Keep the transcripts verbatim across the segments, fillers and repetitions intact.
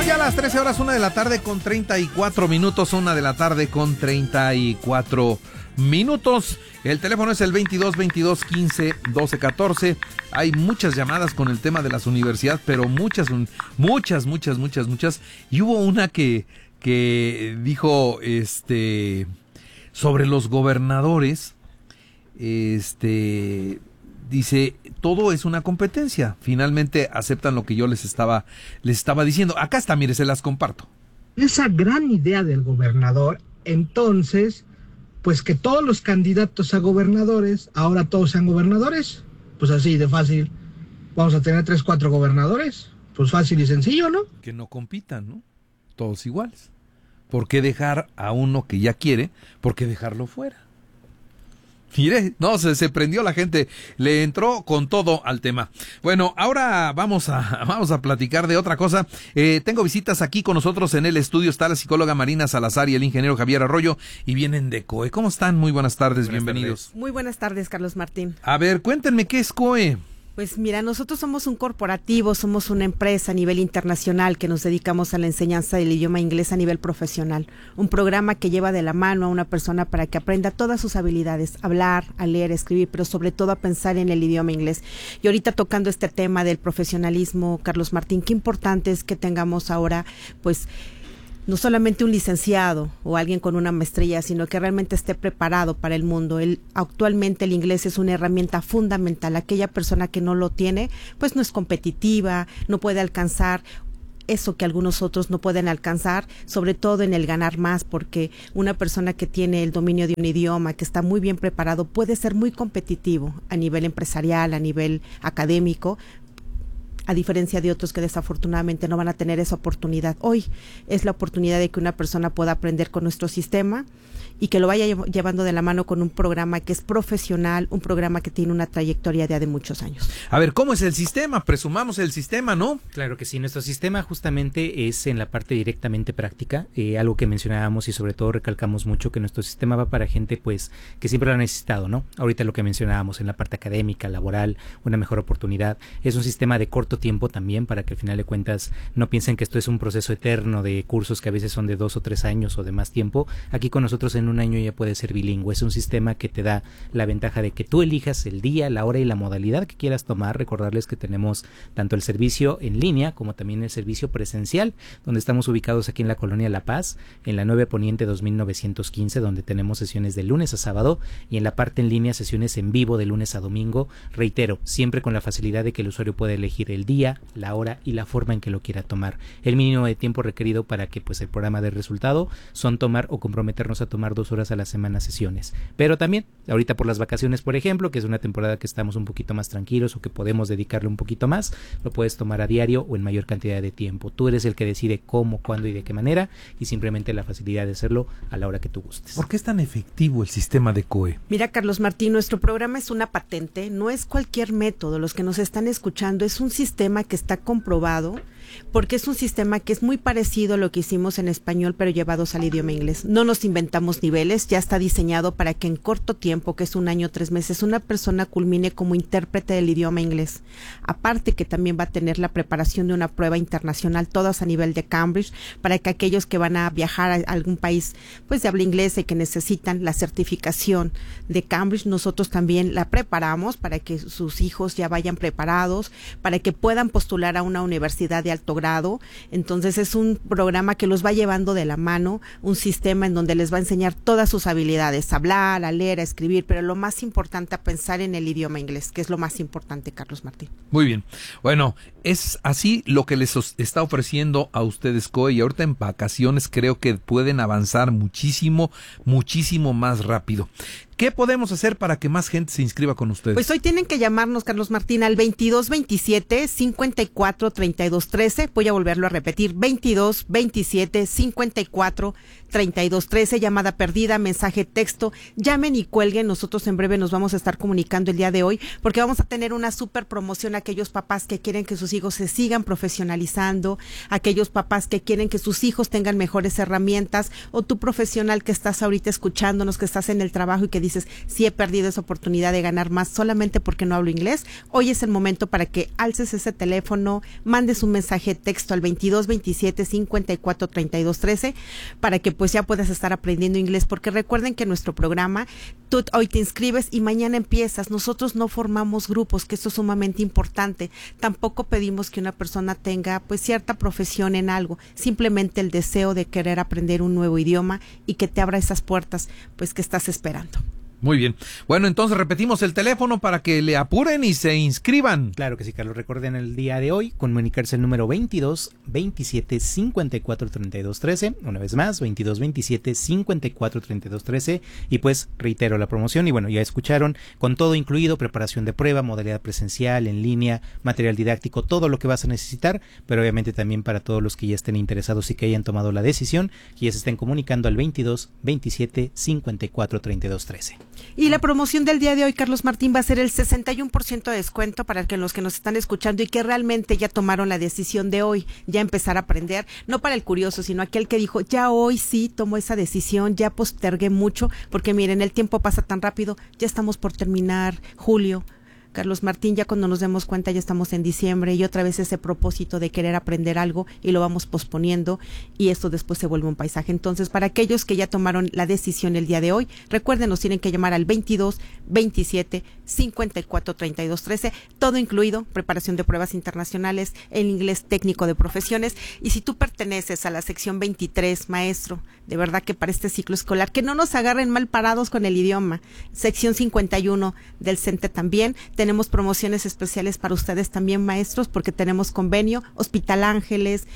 ya a las trece horas, una de la tarde con treinta y cuatro minutos, una de la tarde con treinta y cuatro minutos. El teléfono es el veintidós, veintidós, quince, doce, catorce. Hay muchas llamadas con el tema de las universidades, pero muchas, muchas, muchas, muchas, muchas. Y hubo una que, que dijo, este, sobre los gobernadores, este... dice, todo es una competencia. Finalmente aceptan lo que yo les estaba, les estaba diciendo. Acá está, mire, se las comparto. Esa gran idea del gobernador, entonces, pues que todos los candidatos a gobernadores, ahora todos sean gobernadores. Pues así de fácil. Vamos a tener tres, cuatro gobernadores. Pues fácil y sencillo, ¿no? Que no compitan, ¿no? Todos iguales. ¿Por qué dejar a uno que ya quiere? ¿Por qué dejarlo fuera? Mire, no, se, se prendió la gente, le entró con todo al tema. Bueno, ahora vamos a vamos a platicar de otra cosa. Eh, tengo visitas aquí con nosotros en el estudio, está la psicóloga Marina Salazar y el ingeniero Javier Arroyo, y vienen de C O E. ¿Cómo están? Muy buenas tardes, buenas bienvenidos. Tardes. Muy buenas tardes, Carlos Martín. A ver, cuéntenme, ¿qué es C O E? Pues mira, nosotros somos un corporativo, somos una empresa a nivel internacional que nos dedicamos a la enseñanza del idioma inglés a nivel profesional. Un programa que lleva de la mano a una persona para que aprenda todas sus habilidades, hablar, a leer, a escribir, pero sobre todo a pensar en el idioma inglés. Y ahorita tocando este tema del profesionalismo, Carlos Martín, qué importante es que tengamos ahora, pues, no solamente un licenciado o alguien con una maestría, sino que realmente esté preparado para el mundo. El, actualmente el inglés es una herramienta fundamental. Aquella persona que no lo tiene, pues no es competitiva, no puede alcanzar eso que algunos otros no pueden alcanzar, sobre todo en el ganar más, porque una persona que tiene el dominio de un idioma, que está muy bien preparado, puede ser muy competitivo a nivel empresarial, a nivel académico, a diferencia de otros que desafortunadamente no van a tener esa oportunidad. Hoy es la oportunidad de que una persona pueda aprender con nuestro sistema y que lo vaya llevando de la mano con un programa que es profesional, un programa que tiene una trayectoria ya de muchos años. A ver, ¿cómo es el sistema? Presumamos el sistema, ¿no? Claro que sí, nuestro sistema justamente es en la parte directamente práctica, eh, algo que mencionábamos y sobre todo recalcamos mucho, que nuestro sistema va para gente pues que siempre lo ha necesitado, ¿no? Ahorita lo que mencionábamos en la parte académica, laboral, una mejor oportunidad. Es un sistema de corto tiempo también, para que al final de cuentas no piensen que esto es un proceso eterno de cursos que a veces son de dos o tres años o de más tiempo. Aquí con nosotros en un año ya puede ser bilingüe. Es un sistema que te da la ventaja de que tú elijas el día, la hora y la modalidad que quieras tomar. Recordarles que tenemos tanto el servicio en línea como también el servicio presencial, donde estamos ubicados aquí en la colonia La Paz, en la nueve Poniente dos mil novecientos quince, donde tenemos sesiones de lunes a sábado, y en la parte en línea sesiones en vivo de lunes a domingo. Reitero, siempre con la facilidad de que el usuario pueda elegir el día, la hora y la forma en que lo quiera tomar. El mínimo de tiempo requerido para que pues el programa dé resultado son tomar o comprometernos a tomar dos horas a la semana sesiones. Pero también, ahorita por las vacaciones, por ejemplo, que es una temporada que estamos un poquito más tranquilos o que podemos dedicarle un poquito más, lo puedes tomar a diario o en mayor cantidad de tiempo. Tú eres el que decide cómo, cuándo y de qué manera, y simplemente la facilidad de hacerlo a la hora que tú gustes. ¿Por qué es tan efectivo el sistema de C O E? Mira, Carlos Martín, nuestro programa es una patente, no es cualquier método. Los que nos están escuchando, es un sistema que está comprobado, porque es un sistema que es muy parecido a lo que hicimos en español, pero llevados al idioma inglés. No nos inventamos niveles, ya está diseñado para que en corto tiempo, que es un año o tres meses, una persona culmine como intérprete del idioma inglés. Aparte que también va a tener la preparación de una prueba internacional, todas a nivel de Cambridge, para que aquellos que van a viajar a algún país pues de habla inglesa y que necesitan la certificación de Cambridge, nosotros también la preparamos para que sus hijos ya vayan preparados, para que puedan postular a una universidad de alto grado. Entonces es un programa que los va llevando de la mano, un sistema en donde les va a enseñar todas sus habilidades, a hablar, a leer, a escribir, pero lo más importante, a pensar en el idioma inglés, que es lo más importante, Carlos Martín. Muy bien. Bueno, es así lo que les está ofreciendo a ustedes C O E, y ahorita en vacaciones creo que pueden avanzar muchísimo, muchísimo más rápido. ¿Qué podemos hacer para que más gente se inscriba con ustedes? Pues hoy tienen que llamarnos, Carlos Martín, al veintidós veintisiete cincuenta y cuatro treinta y dos trece. Voy a volverlo a repetir, veintidós veintisiete cincuenta y cuatro treinta y dos trece, llamada perdida, mensaje texto. Llamen y cuelguen. Nosotros en breve nos vamos a estar comunicando el día de hoy, porque vamos a tener una super promoción a aquellos papás que quieren que sus hijos se sigan profesionalizando, aquellos papás que quieren que sus hijos tengan mejores herramientas, o tú profesional que estás ahorita escuchándonos, que estás en el trabajo y que dices, sí he perdido esa oportunidad de ganar más solamente porque no hablo inglés, hoy es el momento para que alces ese teléfono, mandes un mensaje de texto al veintidós veintisiete cincuenta y cuatro treinta y dos trece para que pues ya puedas estar aprendiendo inglés, porque recuerden que nuestro programa, tú hoy te inscribes y mañana empiezas. Nosotros no formamos grupos, que esto es sumamente importante. Tampoco pedimos que una persona tenga pues cierta profesión en algo, simplemente el deseo de querer aprender un nuevo idioma y que te abra esas puertas pues que estás esperando. Muy bien. Bueno, entonces repetimos el teléfono para que le apuren y se inscriban. Claro que sí, Carlos. Recuerden el día de hoy comunicarse el número veintidós veintisiete cincuenta y cuatro treinta y dos trece. Una vez más, veintidós veintisiete cincuenta y cuatro treinta y dos trece. Y pues reitero la promoción. Y bueno, ya escucharon, con todo incluido, preparación de prueba, modalidad presencial, en línea, material didáctico, todo lo que vas a necesitar. Pero obviamente también para todos los que ya estén interesados y que hayan tomado la decisión, que ya se estén comunicando al veintidós veintisiete cincuenta y cuatro treinta y dos trece. Y la promoción del día de hoy, Carlos Martín, va a ser el sesenta y uno por ciento de descuento para que los que nos están escuchando y que realmente ya tomaron la decisión de hoy, ya empezar a aprender, no para el curioso, sino aquel que dijo, ya hoy sí tomo esa decisión, ya postergué mucho, porque miren, el tiempo pasa tan rápido, ya estamos por terminar julio. Carlos Martín, ya cuando nos demos cuenta ya estamos en diciembre y otra vez ese propósito de querer aprender algo y lo vamos posponiendo y esto después se vuelve un paisaje. Entonces, para aquellos que ya tomaron la decisión el día de hoy, recuerden, nos tienen que llamar al veintidós veintisiete cincuenta y cuatro treinta y dos trece, todo incluido, preparación de pruebas internacionales, el inglés técnico de profesiones. Y si tú perteneces a la sección veintitrés, maestro, de verdad que para este ciclo escolar, que no nos agarren mal parados con el idioma, sección cincuenta y uno del CENTE también, tenemos promociones especiales para ustedes también, maestros, porque tenemos convenio Hospital Ángeles,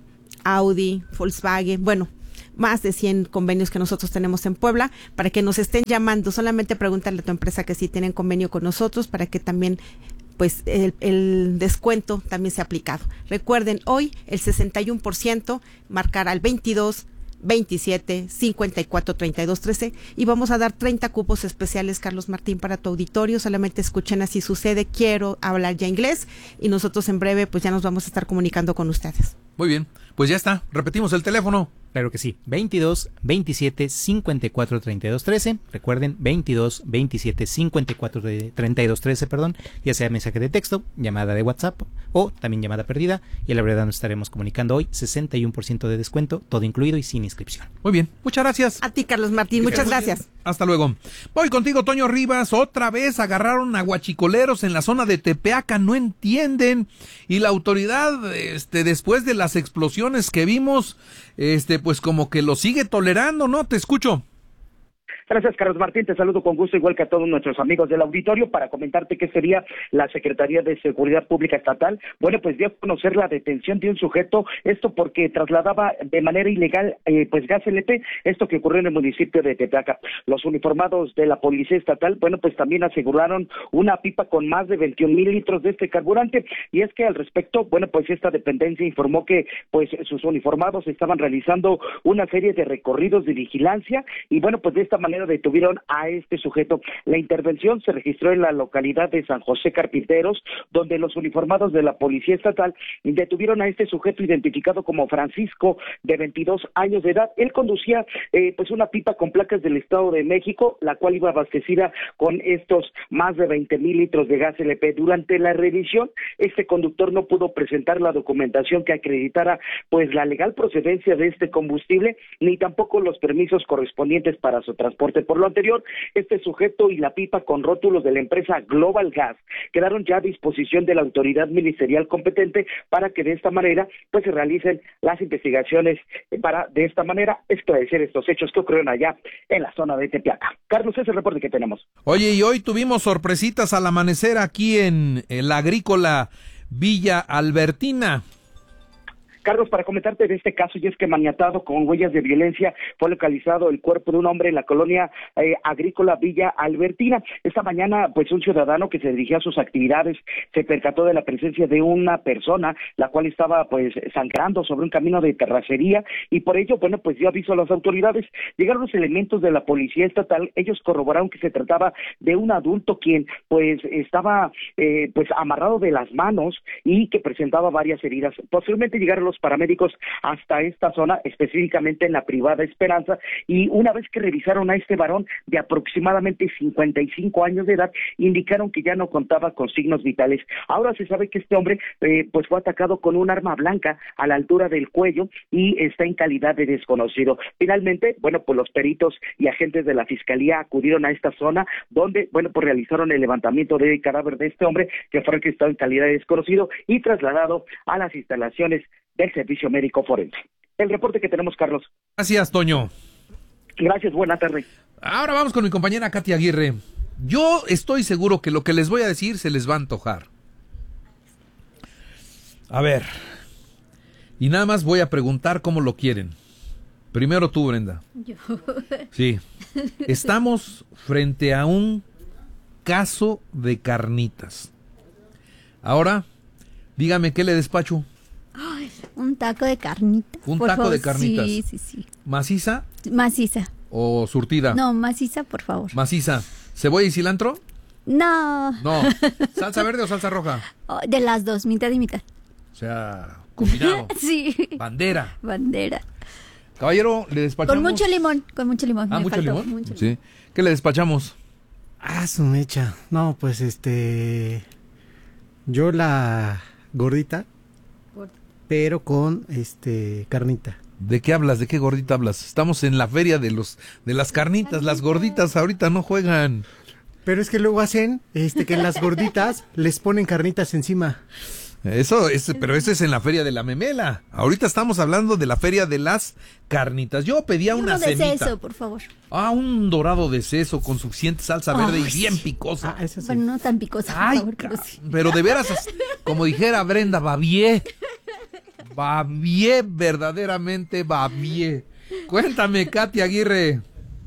Audi, Volkswagen, bueno, más de cien convenios que nosotros tenemos en Puebla, para que nos estén llamando. Solamente pregúntale a tu empresa que sí tienen convenio con nosotros, para que también pues el, el descuento también sea aplicado. Recuerden, hoy el sesenta y uno por ciento, marcar al veintidós veintisiete cincuenta y cuatro treinta y dos trece y vamos a dar treinta cupos especiales, Carlos Martín, para tu auditorio. Solamente escuchen Así Sucede, quiero hablar ya inglés, y nosotros en breve pues ya nos vamos a estar comunicando con ustedes. Muy bien, pues ya está, repetimos el teléfono. Claro que sí, veintidós veintisiete cincuenta y cuatro treinta y dos trece. Recuerden, veintidós veintisiete cincuenta y cuatro treinta y dos trece, perdón, ya sea mensaje de texto, llamada de WhatsApp o también llamada perdida, y a la verdad nos estaremos comunicando hoy. Sesenta y uno por ciento de descuento, todo incluido y sin inscripción. Muy bien, muchas gracias. A ti, Carlos Martín, muchas gracias. Hasta luego. Voy contigo, Toño Rivas. Otra vez agarraron a guachicoleros en la zona de Tepeaca, no entienden. Y la autoridad, este, después de las explosiones que vimos, este, pues como que lo sigue tolerando, ¿no? Te escucho. Gracias, Carlos Martín, te saludo con gusto, igual que a todos nuestros amigos del auditorio, para comentarte qué sería la Secretaría de Seguridad Pública Estatal. Bueno, pues dio a conocer la detención de un sujeto, esto porque trasladaba de manera ilegal eh, pues gas L P, esto que ocurrió en el municipio de Tepeaca. Los uniformados de la Policía Estatal, bueno, pues también aseguraron una pipa con más de veintiún mil litros de este carburante, y es que al respecto, bueno, pues esta dependencia informó que pues sus uniformados estaban realizando una serie de recorridos de vigilancia, y bueno, pues de esta manera detuvieron a este sujeto. La intervención se registró en la localidad de San José Carpinteros, donde los uniformados de la Policía Estatal detuvieron a este sujeto identificado como Francisco, de veintidós años de edad. Él conducía eh, pues una pipa con placas del Estado de México, la cual iba abastecida con estos más de veinte mil litros de gas L P. Durante la revisión, este conductor no pudo presentar la documentación que acreditara pues la legal procedencia de este combustible, ni tampoco los permisos correspondientes para su transporte. Por lo anterior, este sujeto y la pipa con rótulos de la empresa Global Gas quedaron ya a disposición de la autoridad ministerial competente para que de esta manera pues se realicen las investigaciones para de esta manera esclarecer estos hechos que ocurrieron allá en la zona de Tepeaca. Carlos, ese es el reporte que tenemos. Oye, y hoy tuvimos sorpresitas al amanecer aquí en, en la agrícola Villa Albertina. Carlos, para comentarte de este caso, y es que maniatado con huellas de violencia fue localizado el cuerpo de un hombre en la colonia eh, agrícola Villa Albertina. Esta mañana, pues un ciudadano que se dirigía a sus actividades se percató de la presencia de una persona, la cual estaba pues sangrando sobre un camino de terracería, y por ello, bueno, pues dio aviso a las autoridades. Llegaron los elementos de la Policía Estatal, ellos corroboraron que se trataba de un adulto quien pues estaba eh, pues amarrado de las manos y que presentaba varias heridas. Posteriormente llegaron los los paramédicos hasta esta zona, específicamente en la privada Esperanza, y una vez que revisaron a este varón de aproximadamente cincuenta y cinco años de edad, indicaron que ya no contaba con signos vitales. Ahora se sabe que este hombre eh, pues fue atacado con un arma blanca a la altura del cuello y está en calidad de desconocido. Finalmente, bueno, pues los peritos y agentes de la Fiscalía acudieron a esta zona donde, bueno, pues realizaron el levantamiento del cadáver de este hombre que fue registrado en calidad de desconocido y trasladado a las instalaciones del Servicio Médico Forense. El reporte que tenemos, Carlos. Gracias, Toño. Gracias, buena tarde. Ahora vamos con mi compañera Katia Aguirre. Yo estoy seguro que lo que les voy a decir se les va a antojar. A ver, y nada más voy a preguntar cómo lo quieren. Primero tú, Brenda. Yo. Sí. Estamos frente a un caso de carnitas. Ahora, dígame, ¿qué le despacho? Ay, un taco de carnitas. Un por taco favor. de carnitas. Sí, sí, sí. ¿Maciza Maciza. o surtida? No, maciza, por favor. Maciza. ¿Cebolla y cilantro? No. No. ¿Salsa verde o salsa roja? Oh, de las dos, mitad y mitad. O sea, combinado. Sí. Bandera. Bandera. Caballero, le despachamos. Con mucho limón, con mucho limón. Ah, me ¿mucho faltó, limón? mucho Sí. ¿Qué le despachamos? Ah, su mecha. No, pues este... Yo la gordita, pero con este carnita. ¿De qué hablas? ¿De qué gordita hablas? Estamos en la feria de los de las carnitas. Las gorditas ahorita no juegan. Pero es que luego hacen este que en las gorditas les ponen carnitas encima. Eso es, pero eso es en la feria de la memela. Ahorita estamos hablando de la feria de las carnitas. Yo pedía una Uno de semita. seso, por favor. Ah, un dorado de seso con suficiente salsa verde Ay, y bien sí. picosa. Ah, esa sí. Bueno, no tan picosa, Ay, por favor, pero ca- sí. pero de veras, as- como dijera Brenda, babié. Babié, verdaderamente babié. Cuéntame, Katia Aguirre.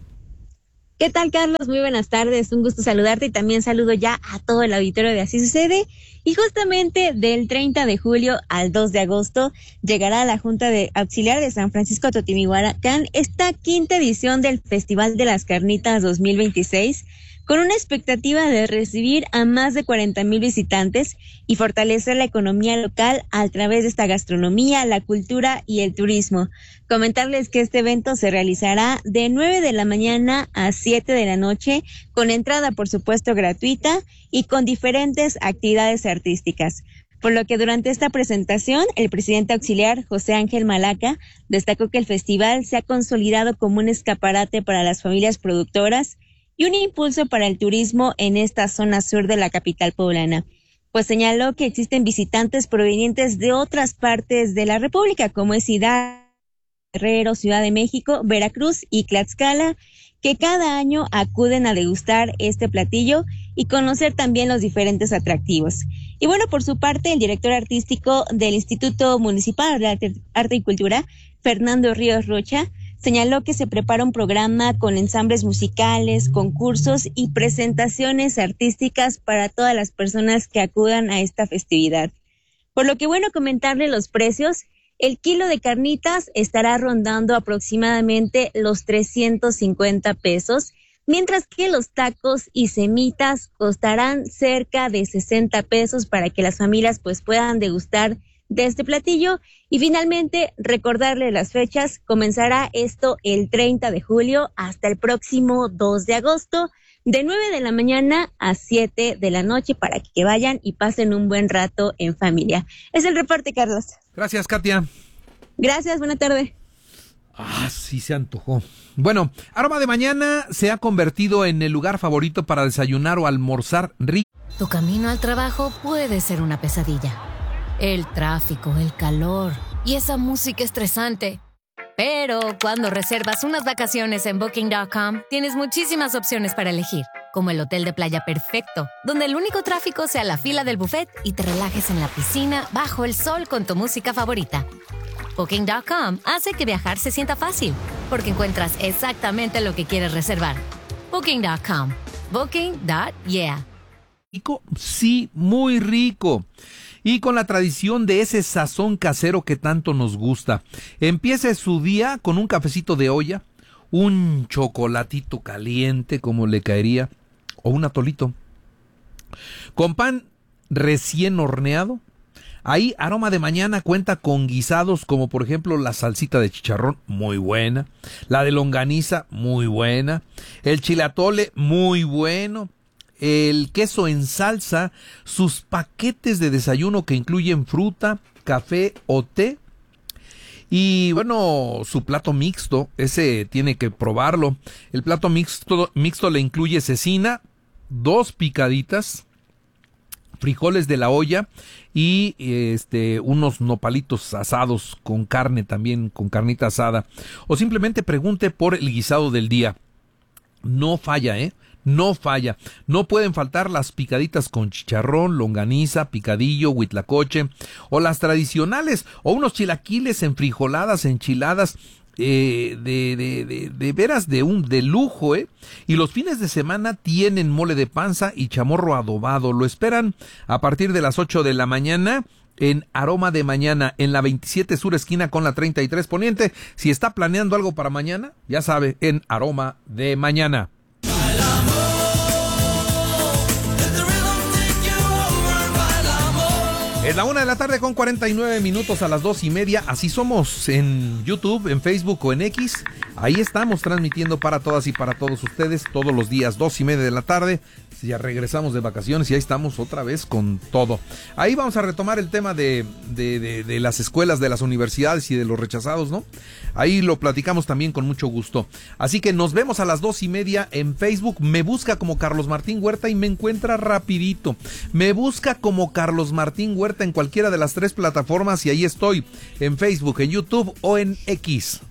¿Qué tal, Carlos? Muy buenas tardes, un gusto saludarte y también saludo ya a todo el auditorio de Así Sucede. Y justamente del treinta de julio al dos de agosto llegará a la Junta de Auxiliar de San Francisco Totimihuacán esta quinta edición del Festival de las Carnitas dos mil veintiséis, con una expectativa de recibir a más de cuarenta mil visitantes y fortalecer la economía local a través de esta gastronomía, la cultura y el turismo. Comentarles que este evento se realizará de nueve de la mañana a siete de la noche, con entrada por supuesto gratuita y con diferentes actividades artísticas. Por lo que durante esta presentación, el presidente auxiliar José Ángel Malaca destacó que el festival se ha consolidado como un escaparate para las familias productoras y un impulso para el turismo en esta zona sur de la capital poblana. Pues señaló que existen visitantes provenientes de otras partes de la República, como es Hidalgo, Guerrero, Ciudad de México, Veracruz y Tlaxcala, que cada año acuden a degustar este platillo y conocer también los diferentes atractivos. Y bueno, por su parte, el director artístico del Instituto Municipal de Arte, Arte y Cultura, Fernando Ríos Rocha, señaló que se prepara un programa con ensambles musicales, concursos y presentaciones artísticas para todas las personas que acudan a esta festividad. Por lo que, bueno, comentarle los precios. El kilo de carnitas estará rondando aproximadamente los trescientos cincuenta pesos, mientras que los tacos y semitas costarán cerca de sesenta pesos para que las familias pues puedan degustar de este platillo. Y finalmente, recordarle las fechas, comenzará esto el treinta de julio hasta el próximo dos de agosto, de nueve de la mañana a siete de la noche, para que vayan y pasen un buen rato en familia. Es el reporte, Carlos. Gracias, Katia. Gracias, buena tarde. Ah, sí se antojó. Bueno, Aroma de Mañana se ha convertido en el lugar favorito para desayunar o almorzar rico. Tu camino al trabajo puede ser una pesadilla. El tráfico, el calor y esa música estresante. Pero cuando reservas unas vacaciones en Booking punto com, tienes muchísimas opciones para elegir, como el hotel de playa perfecto, donde el único tráfico sea la fila del buffet y te relajes en la piscina bajo el sol con tu música favorita. Booking punto com hace que viajar se sienta fácil, porque encuentras exactamente lo que quieres reservar. Booking punto com. Booking punto yeah. Rico, sí, muy rico. Y con la tradición de ese sazón casero que tanto nos gusta. Empiece su día con un cafecito de olla, un chocolatito caliente como le caería, o un atolito, con pan recién horneado, Ahí Aroma de Mañana cuenta con guisados como por ejemplo la salsita de chicharrón, muy buena, la de longaniza, muy buena, el chile atole, muy bueno, el queso en salsa, sus paquetes de desayuno que incluyen fruta, café o té. Y bueno, su plato mixto, ese tiene que probarlo. El plato mixto, mixto le incluye cecina, dos picaditas, frijoles de la olla y este unos nopalitos asados con carne también, con carnita asada. O simplemente pregunte por el guisado del día. No falla, ¿eh? No falla. No pueden faltar las picaditas con chicharrón, longaniza, picadillo, huitlacoche, o las tradicionales, o unos chilaquiles enfrijoladas, enchiladas, eh, de, de, de, de veras de un de lujo, ¿eh? Y los fines de semana tienen mole de panza y chamorro adobado. Lo esperan a partir de las ocho de la mañana. En Aroma de Mañana, en la veintisiete Sur esquina con la treinta y tres Poniente. Si está planeando algo para mañana, ya sabe, en Aroma de Mañana. Es la una de la tarde con cuarenta y nueve minutos, a las dos y media. Así somos en YouTube, en Facebook o en X. Ahí estamos transmitiendo para todas y para todos ustedes todos los días, dos y media de la tarde. Ya regresamos de vacaciones y ahí estamos otra vez con todo. Ahí vamos a retomar el tema de, de, de, de las escuelas, de las universidades y de los rechazados, ¿no? Ahí lo platicamos también con mucho gusto. Así que nos vemos a las dos y media en Facebook. Me busca como Carlos Martín Huerta y me encuentra rapidito. Me busca como Carlos Martín Huerta en cualquiera de las tres plataformas y ahí estoy, en Facebook, en YouTube o en X.